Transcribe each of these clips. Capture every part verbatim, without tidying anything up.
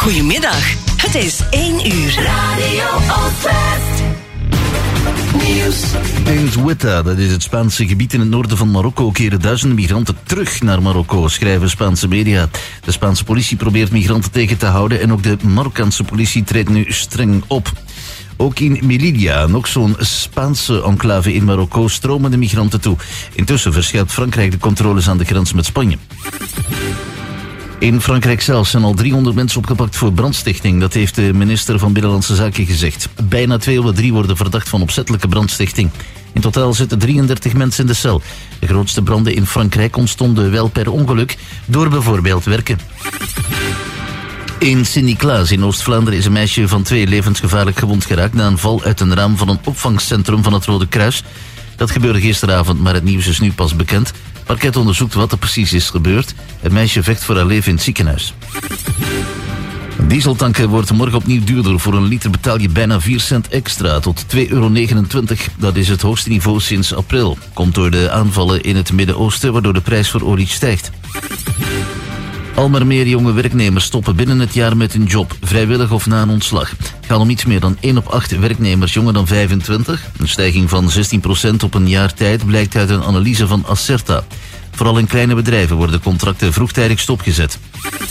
Goedemiddag, het is één uur. Radio Oostwest. Nieuws. In Ceuta, dat is het Spaanse gebied in het noorden van Marokko, keren duizenden migranten terug naar Marokko, schrijven Spaanse media. De Spaanse politie probeert migranten tegen te houden en ook de Marokkaanse politie treedt nu streng op. Ook in Melilla, nog zo'n Spaanse enclave in Marokko, stromen de migranten toe. Intussen verscherpt Frankrijk de controles aan de grens met Spanje. In Frankrijk zelf zijn al driehonderd mensen opgepakt voor brandstichting. Dat heeft de minister van Binnenlandse Zaken gezegd. Bijna twee op de drie worden verdacht van opzettelijke brandstichting. In totaal zitten drieëndertig mensen in de cel. De grootste branden in Frankrijk ontstonden wel per ongeluk door bijvoorbeeld werken. In Sint-Niklaas in Oost-Vlaanderen is een meisje van twee levensgevaarlijk gewond geraakt na een val uit een raam van een opvangcentrum van het Rode Kruis. Dat gebeurde gisteravond, maar het nieuws is nu pas bekend. Het parket onderzoekt wat er precies is gebeurd. Het meisje vecht voor haar leven in het ziekenhuis. Dieseltanken wordt morgen opnieuw duurder. Voor een liter betaal je bijna vier cent extra, tot twee euro negenentwintig. Dat is het hoogste niveau sinds april. Komt door de aanvallen in het Midden-Oosten, waardoor de prijs voor olie stijgt. Al maar meer jonge werknemers stoppen binnen het jaar met hun job, vrijwillig of na een ontslag. Het gaat om iets meer dan één op acht werknemers jonger dan vijfentwintig. Een stijging van zestien procent op een jaar tijd blijkt uit een analyse van Acerta. Vooral in kleine bedrijven worden contracten vroegtijdig stopgezet.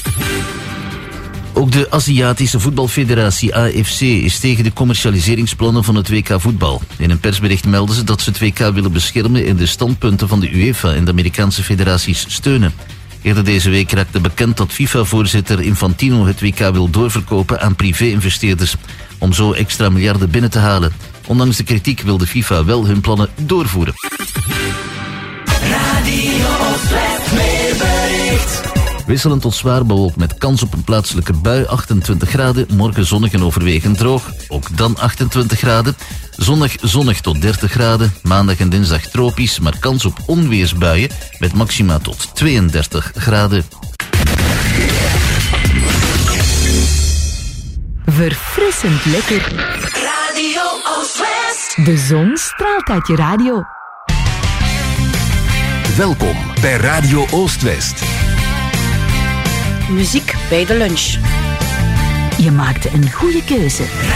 Ook de Aziatische Voetbalfederatie A F C is tegen de commercialiseringsplannen van het W K voetbal. In een persbericht melden ze dat ze het W K willen beschermen en de standpunten van de UEFA en de Amerikaanse federaties steunen. Eerder deze week raakte bekend dat FIFA-voorzitter Infantino het W K wil doorverkopen aan privé-investeerders, om zo extra miljarden binnen te halen. Ondanks de kritiek wil de FIFA wel hun plannen doorvoeren. Radio Oostwest weerbericht. Wisselend tot zwaar bewolkt met kans op een plaatselijke bui, achtentwintig graden. Morgen zonnig en overwegend droog, ook dan achtentwintig graden. Zondag zonnig tot dertig graden. Maandag en dinsdag tropisch, maar kans op onweersbuien met maxima tot tweeëndertig graden. Verfrissend lekker. Radio Oostwest. De zon straalt uit je radio. Welkom bij Radio Oostwest. Muziek bij de lunch. Je maakte een goede keuze.